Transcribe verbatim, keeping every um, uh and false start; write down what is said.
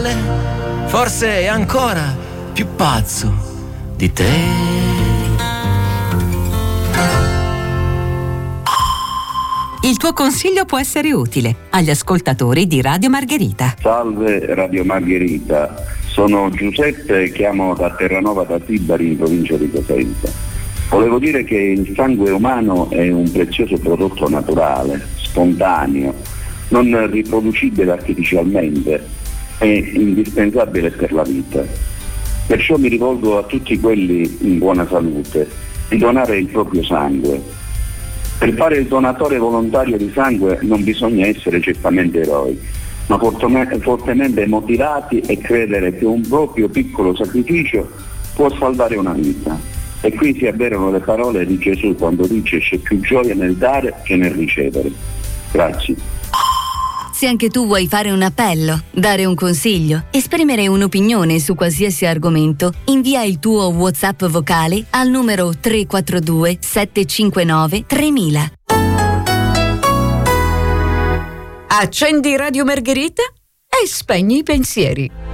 male, forse è ancora più pazzo di te. Il tuo consiglio può essere utile agli ascoltatori di Radio Margherita. Salve Radio Margherita, sono Giuseppe, chiamo da Terranova da Tibari in provincia di Cosenza. Volevo dire che il sangue umano è un prezioso prodotto naturale, spontaneo, non riproducibile artificialmente, è indispensabile per la vita. Perciò mi rivolgo a tutti quelli in buona salute di donare il proprio sangue. Per fare il donatore volontario di sangue non bisogna essere certamente eroi, ma fortemente motivati e credere che un proprio piccolo sacrificio può salvare una vita. E qui si avverano le parole di Gesù quando dice: c'è più gioia nel dare che nel ricevere. Grazie. Se anche tu vuoi fare un appello, dare un consiglio, esprimere un'opinione su qualsiasi argomento, invia il tuo WhatsApp vocale al numero tre quattro due sette cinque nove tremila. Accendi Radio Margherita e spegni i pensieri.